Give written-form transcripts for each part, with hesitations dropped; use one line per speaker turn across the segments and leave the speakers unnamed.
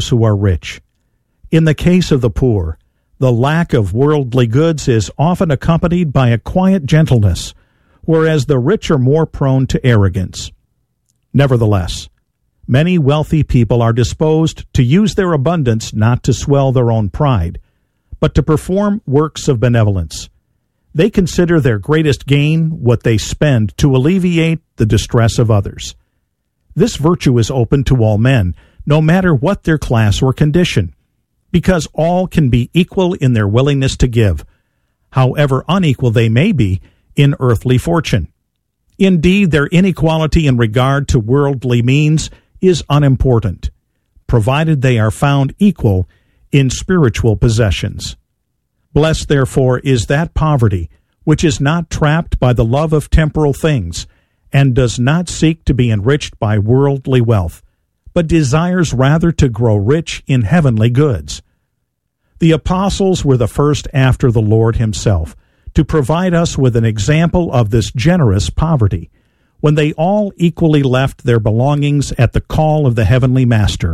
those who are rich. In the case of the poor, the lack of worldly goods is often accompanied by a quiet gentleness, whereas the rich are more prone to arrogance. Nevertheless, many wealthy people are disposed to use their abundance not to swell their own pride, but to perform works of benevolence. They consider their greatest gain what they spend to alleviate the distress of others. This virtue is open to all men, no matter what their class or condition, because all can be equal in their willingness to give, however unequal they may be in earthly fortune. Indeed, their inequality in regard to worldly means is unimportant, provided they are found equal in spiritual possessions. Blessed, therefore, is that poverty which is not trapped by the love of temporal things, and does not seek to be enriched by worldly wealth, but desires rather to grow rich in heavenly goods. The apostles were the first after the Lord himself to provide us with an example of this generous poverty, when they all equally left their belongings at the call of the heavenly Master.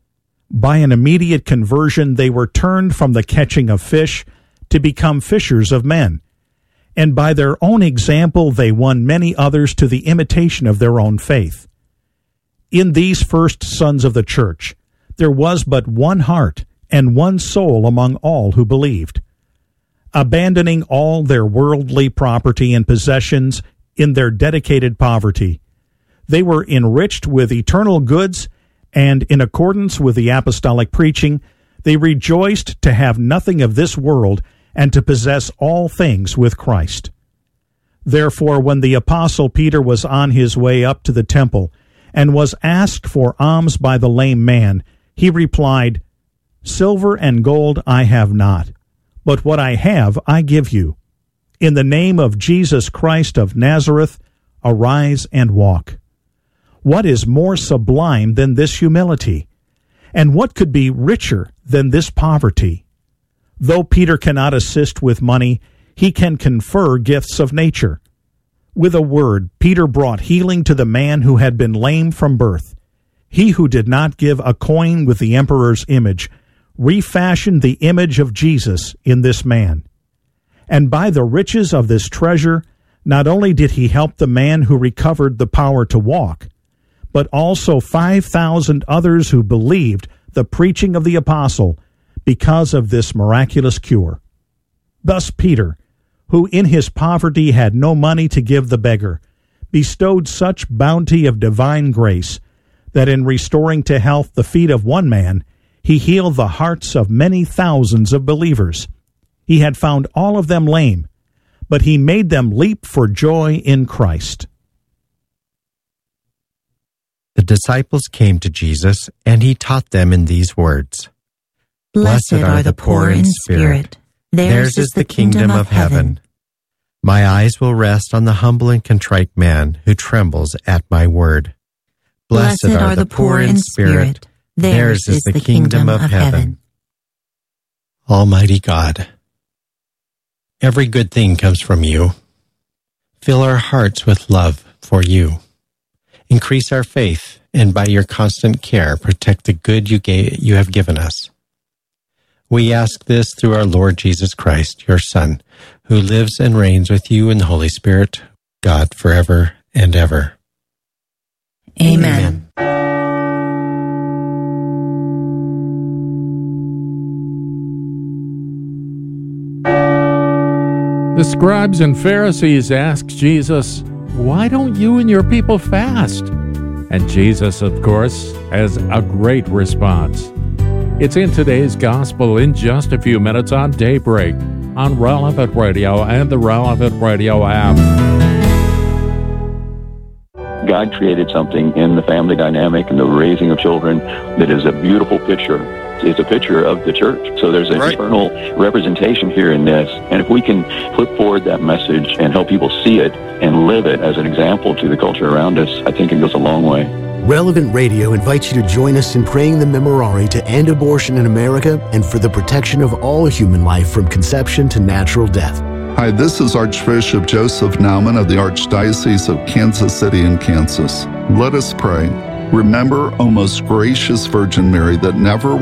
By an immediate conversion they were turned from the catching of fish to become fishers of men, and by their own example they won many others to the imitation of their own faith. In these first sons of the church there was but one heart and one soul among all who believed. Abandoning all their worldly property and possessions in their dedicated poverty, they were enriched with eternal goods, and in accordance with the apostolic preaching, they rejoiced to have nothing of this world and to possess all things with Christ. Therefore, when the apostle Peter was on his way up to the temple and was asked for alms by the lame man, he replied, "Silver and gold I have not, but what I have I give you. In the name of Jesus Christ of Nazareth, arise and walk." What is more sublime than this humility? And what could be richer than this poverty? Though Peter cannot assist with money, he can confer gifts of nature. With a word, Peter brought healing to the man who had been lame from birth. He who did not give a coin with the emperor's image refashioned the image of Jesus in this man. And by the riches of this treasure, not only did he help the man who recovered the power to walk, but also 5,000 others who believed the preaching of the apostle because of this miraculous cure. Thus Peter, who in his poverty had no money to give the beggar, bestowed such bounty of divine grace that in restoring to health the feet of one man, he healed the hearts of many thousands of believers. He had found all of them lame, but he made them leap for joy in Christ.
The disciples came to Jesus, and he taught them in these words, "Blessed are the poor in spirit. Theirs is the kingdom of heaven. My eyes will rest on the humble and contrite man who trembles at my word. Blessed are the poor in spirit. Theirs is the kingdom of heaven." Almighty God, every good thing comes from you. Fill our hearts with love for you. Increase our faith, and by your constant care, protect the good you have given us. We ask this through our Lord Jesus Christ, your Son, who lives and reigns with you in the Holy Spirit, God, forever and ever.
Amen.
The scribes and Pharisees asked Jesus, "Why don't you and your people fast?" And Jesus, of course, has a great response. It's in today's Gospel in just a few minutes on Daybreak, on Relevant Radio and the Relevant Radio app.
God created something in the family dynamic and the raising of children that is a beautiful picture. It's a picture of the church. So there's an eternal representation here in this. And if we can put forward that message and help people see it and live it as an example to the culture around us, I think it goes a long way.
Relevant Radio invites you to join us in praying the Memorare to end abortion in America and for the protection of all human life from conception to natural death.
Hi, this is Archbishop Joseph Naumann of the Archdiocese of Kansas City in Kansas. Let us pray. Remember, O most gracious Virgin Mary, that never